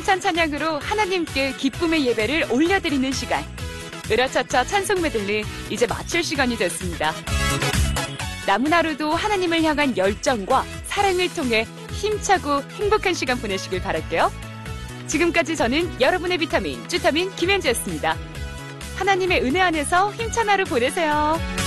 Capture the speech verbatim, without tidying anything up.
힘찬 찬양으로 하나님께 기쁨의 예배를 올려드리는 시간. 으라차차 찬송 메들리 이제 마칠 시간이 됐습니다. 남은 하루도 하나님을 향한 열정과 사랑을 통해 힘차고 행복한 시간 보내시길 바랄게요. 지금까지 저는 여러분의 비타민, 쭈타민 김현지였습니다. 하나님의 은혜 안에서 힘찬 하루 보내세요.